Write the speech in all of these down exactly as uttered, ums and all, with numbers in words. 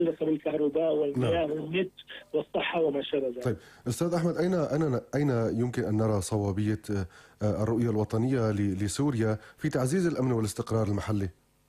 بالكهرباء والمياه نعم. والنت والصحة وما شابه ذلك. طيب أستاذ أحمد، أين أين أين يمكن أن نرى صوابية آه، الرؤية الوطنية ل- لسوريا في تعزيز الأمن والاستقرار المحلي؟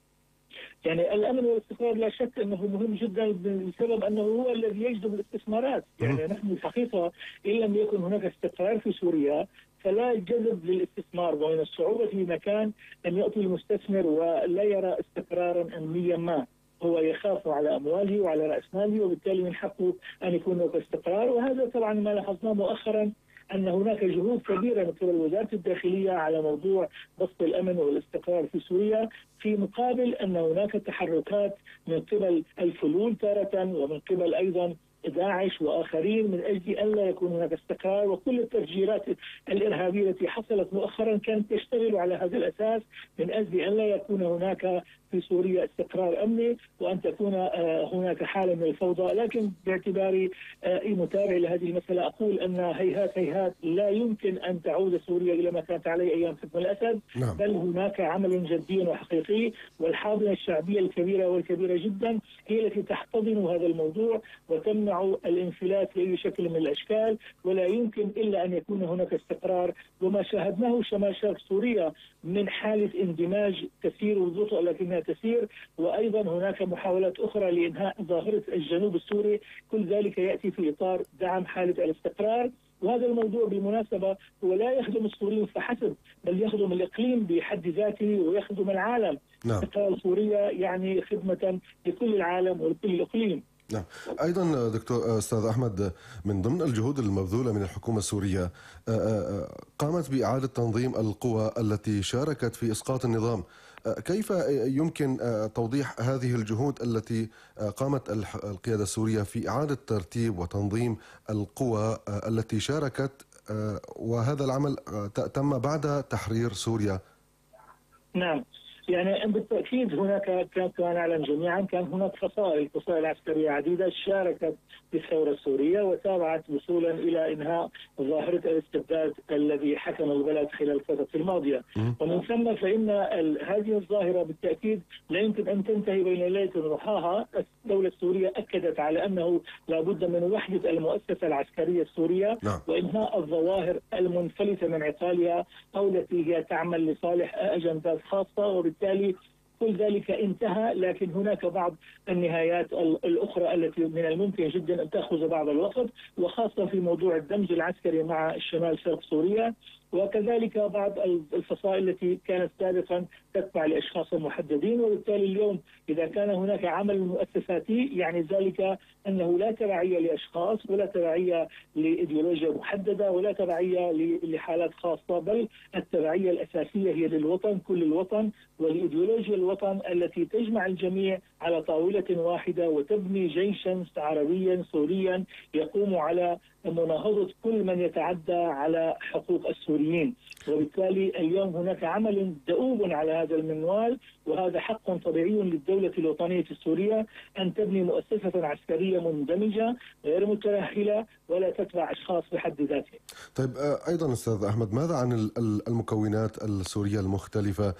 يعني الامن والاستقرار لا شك انه مهم جدا بسبب انه هو الذي يجذب الاستثمارات، مه. يعني نحن الحقيقه ان لم يكن هناك استقرار في سوريا فلا جذب للاستثمار، ومن الصعوبه في مكان ان ياتي المستثمر ولا يرى استقرارا امنيا ما، هو يخاف على امواله وعلى راس ماله، وبالتالي من حقه ان يكون هناك استقرار. وهذا طبعا ما لاحظناه مؤخرا، أن هناك جهود كبيرة من قبل وزارة الداخلية على موضوع بسط الأمن والاستقرار في سوريا، في مقابل أن هناك تحركات من قبل الفلول تارة ومن قبل أيضا داعش وآخرين من أجل أن لا يكون هناك استقرار. وكل التفجيرات الإرهابية التي حصلت مؤخرا كانت تشتغل على هذا الأساس من أجل أن لا يكون هناك في سوريا استقرار أمني وأن تكون هناك حالة من الفوضى. لكن باعتباري متابع لهذه المسألة أقول أن هيهات هيهات لا يمكن أن تعود سوريا إلى ما كانت عليه أيام حكم الأسد. نعم. بل هناك عمل جدي وحقيقي، والحاضنة الشعبية الكبيرة والكبيرة جدا هي التي تحتضن هذا الموضوع وتمنع الانفلات بأي شكل من الأشكال، ولا يمكن إلا أن يكون هناك استقرار. وما شاهدناه شمال شرق سوريا من حالة اندماج تسير ببطء لكنها تسير، وأيضا هناك محاولات أخرى لإنهاء ظاهرة الجنوب السوري، كل ذلك يأتي في إطار دعم حالة الاستقرار. وهذا الموضوع بالمناسبة هو لا يخدم السوريين فحسب، بل يخدم الإقليم بحد ذاته ويخدم العالم. نعم. استقرار سوريا يعني خدمة لكل العالم ولكل الإقليم. نعم. أيضا دكتور أستاذ أحمد، من ضمن الجهود المبذولة من الحكومة السورية قامت بإعادة تنظيم القوى التي شاركت في إسقاط النظام. كيف يمكن توضيح هذه الجهود التي قامت القيادة السورية في إعادة ترتيب وتنظيم القوى التي شاركت، وهذا العمل تم بعد تحرير سوريا؟ نعم، يعني بالتأكيد هناك كما نعلم جميعا كان هناك فصائل فصائل عسكرية عديدة شاركت في الثورة السورية وتابعت وصولا إلى إنهاء ظاهرة الاستبداد الذي حكم البلد خلال الفترة الماضية. ومن ثم فإن هذه الظاهرة بالتأكيد لا يمكن أن تنتهي بين ليلة وضحاها. الدولة السورية أكدت على أنه لا بد من وحدة المؤسسة العسكرية السورية وإنهاء الظواهر المنفلتة من عقالها أو التي هي تعمل لصالح أجندات خاصة، وبالتالي كل ذلك انتهى. لكن هناك بعض النهايات الأخرى التي من الممكن جدا أن تأخذ بعض الوقت، وخاصة في موضوع الدمج العسكري مع الشمال شرق سوريا، وكذلك بعض الفصائل التي كانت سابقا تتبع لأشخاص محددين. وبالتالي اليوم إذا كان هناك عمل مؤسساتي يعني ذلك أنه لا تبعية لأشخاص ولا تبعية لإيديولوجيا محددة ولا تبعية لحالات خاصة، بل التبعية الأساسية هي للوطن كل الوطن ولإيديولوجيا الوطن التي تجمع الجميع على طاولة واحدة وتبني جيشا عربيا سوريا يقوم على مناهضة كل من يتعدى على حقوق السوريين. وبالتالي اليوم هناك عمل دؤوب على هذا المنوال، وهذا حق طبيعي للدولة الوطنية السورية أن تبني مؤسسة عسكرية مندمجة غير مترهلة ولا تتبع أشخاص بحد ذاتهم. طيب أيضا أستاذ أحمد، ماذا عن المكونات السورية المختلفة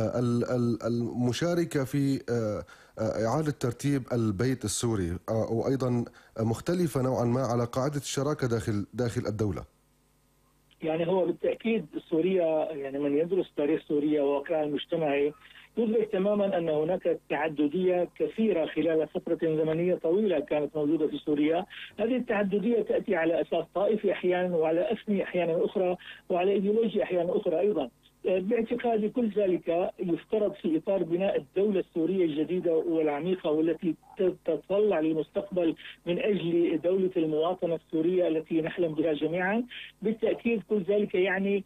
المشاركة في إعادة ترتيب البيت السوري، وأيضا مختلفة نوعا ما على قاعدة الشراكة داخل داخل الدولة؟ يعني هو بالتأكيد سوريا، يعني من يدرس تاريخ سوريا وواقعها المجتمعي يدرك تماما أن هناك تعددية كثيرة خلال فترة زمنية طويلة كانت موجودة في سوريا. هذه التعددية تأتي على أساس طائفي أحيانا وعلى أثني أحيانا أخرى وعلى إيديولوجيا أحيانا أخرى أيضا. باعتقادي كل ذلك يفترض في إطار بناء الدولة السورية الجديدة والعميقة والتي تتطلع للمستقبل من أجل دولة المواطنة السورية التي نحلم بها جميعا. بالتأكيد كل ذلك يعني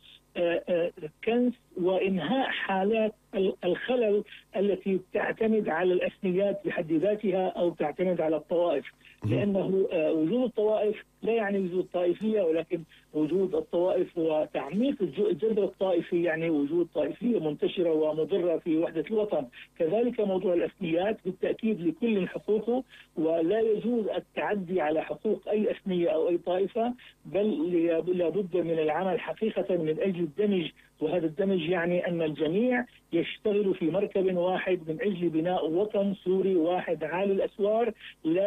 كنس وإنهاء حالات الخلل التي تعتمد على الأثنيات بحد ذاتها أو تعتمد على الطوائف، لأنه وجود الطوائف لا يعني وجود طائفية، ولكن وجود الطوائف وتعميق الجذر الطائفي يعني وجود طائفية منتشرة ومضرة في وحدة الوطن. كذلك موضوع الأثنيات بالتأكيد لكل حقوقه، ولا يجوز التعدي على حقوق أي أثنية أو أي طائفة، بل لابد من العمل حقيقة من أجل الدمج. وهذا الدمج يعني أن الجميع يشتغل في مركب واحد من أجل بناء وطن سوري واحد عالي الأسوار. لا